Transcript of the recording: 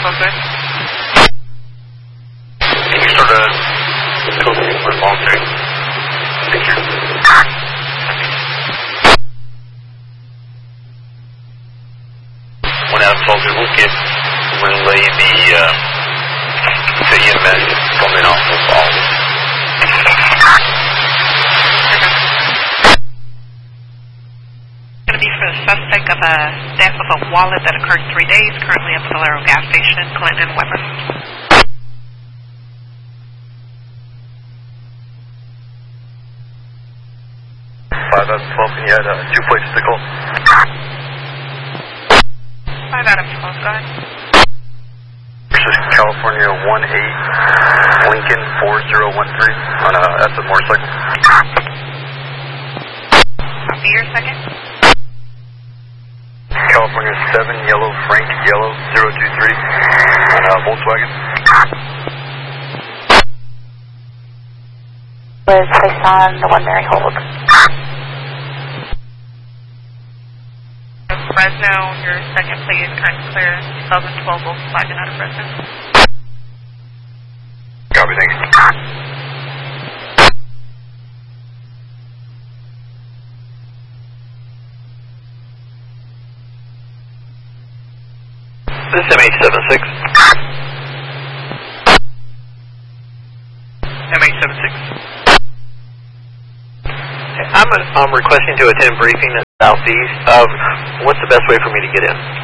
Sounds good. Can you sort of go for voluntary? Thank you. One out of Soldier, we'll get relay the EMS coming off of all. Going to be for the suspect of a theft of a wallet that occurred 3 days, currently at the Valero gas station, Clinton and Weber. 5 out of 12, can you add 2 plates to call? 5 out of 12, go ahead. This is California 18, Lincoln 4013 on a SF motorcycle. Copy your second. California 7, Yellow, Frank, Yellow 023 on a Volkswagen. Was placed on the 1 Mary hold. Fresno, your second plate is currently clear. 2012 Volkswagen out of Fresno. Copy, thanks. This is MH76. MH76. I'm requesting to attend briefing at Southeast. What's the best way for me to get in?